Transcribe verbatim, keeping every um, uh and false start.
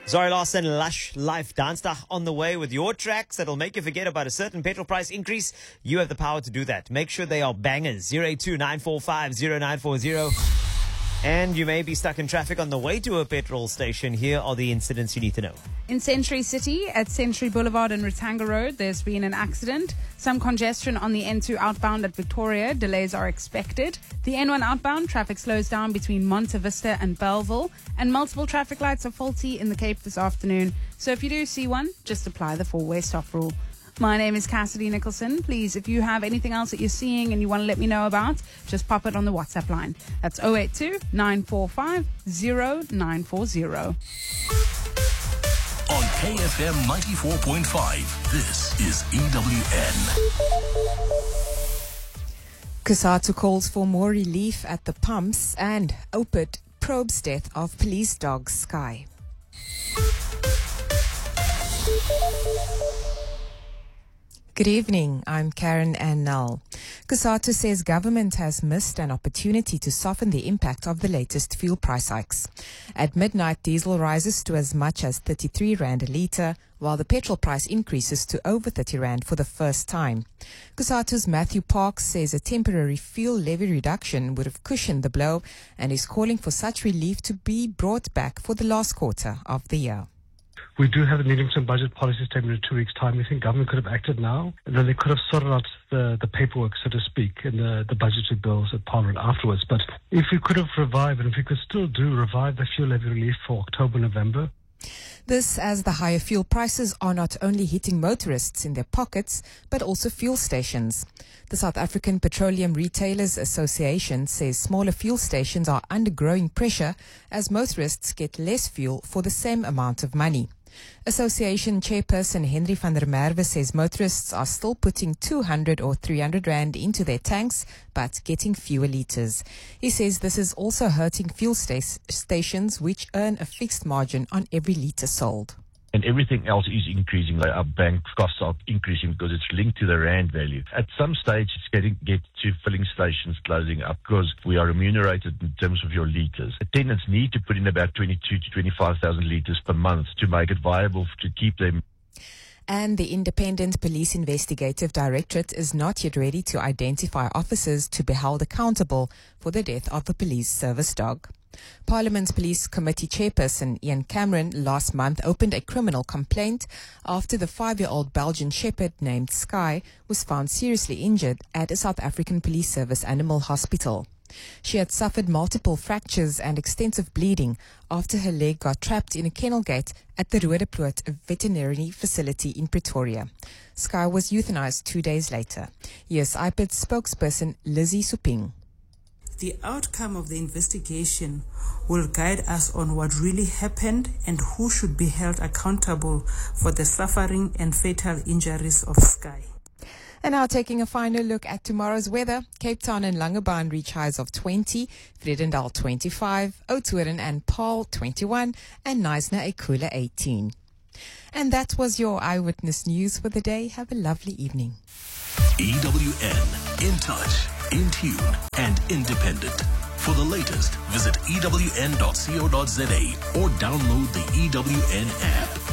Zari Larson, Lush Life Dancedag on the way with your tracks that'll make you forget about a certain petrol price increase. You have the power to do that. Make sure they are bangers. zero eight two nine four five zero nine four zero. And you may be stuck in traffic on the way to a petrol station. Here are the incidents you need to know. In Century City, at Century Boulevard and Ratanga Road, there's been an accident. Some congestion on the N two outbound at Victoria. Delays are expected. The N one outbound, traffic slows down between Monte Vista and Belleville. And multiple traffic lights are faulty in the Cape this afternoon. So if you do see one, just apply the four-way stop rule. My name is Cassidy Nicholson. Please, if you have anything else that you're seeing and you want to let me know about, just pop it on the WhatsApp line. That's zero eight two nine four five zero nine four zero. On K F M ninety-four point five, this is E W N. Kusatu calls for more relief at the pumps, and O P I D probes death of police dog Sky. Good evening, I'm Karen Annal. Kusatu says government has missed an opportunity to soften the impact of the latest fuel price hikes. At midnight, diesel rises to as much as thirty-three rand a litre, while the petrol price increases to over thirty rand for the first time. Kusatu's Matthew Parks says a temporary fuel levy reduction would have cushioned the blow and is calling for such relief to be brought back for the last quarter of the year. We do have a medium-term budget policy statement in two weeks' time. We think government could have acted now, and then they could have sorted out the, the paperwork, so to speak, and the, the budgetary bills at Parliament afterwards. But if we could have revived, and if we could still do revive the fuel levy relief for October, November. This as the higher fuel prices are not only hitting motorists in their pockets, but also fuel stations. The South African Petroleum Retailers Association says smaller fuel stations are under growing pressure as motorists get less fuel for the same amount of money. Association chairperson Henry van der Merwe says motorists are still putting two hundred or three hundred rand into their tanks, but getting fewer litres. He says this is also hurting fuel sta- stations which earn a fixed margin on every litre sold. And everything else is increasing. Like our bank costs are increasing because it's linked to the rand value. At some stage, it's getting get to filling stations closing up because we are remunerated in terms of your litres. Tenants need to put in about twenty-two to twenty-five thousand litres per month to make it viable to keep them. And the Independent Police Investigative Directorate is not yet ready to identify officers to be held accountable for the death of the police service dog. Parliament's Police Committee Chairperson Ian Cameron last month opened a criminal complaint after the five-year-old Belgian Shepherd named Sky was found seriously injured at a South African Police Service animal hospital. She had suffered multiple fractures and extensive bleeding after her leg got trapped in a kennel gate at the Roodepoort veterinary facility in Pretoria. Sky was euthanized two days later. Here's I P I D spokesperson Lizzie Suping. The outcome of the investigation will guide us on what really happened and who should be held accountable for the suffering and fatal injuries of Sky. And now taking a final look at tomorrow's weather. Cape Town and Langebaan reach highs of twenty, Vredendal twenty-five, Oudtshoorn and Paarl twenty-one, and Knysna a cooler eighteen. And that was your Eyewitness News for the day. Have a lovely evening. E W N, in touch, in tune, and independent. For the latest, visit E W N dot co dot za or download the E W N app.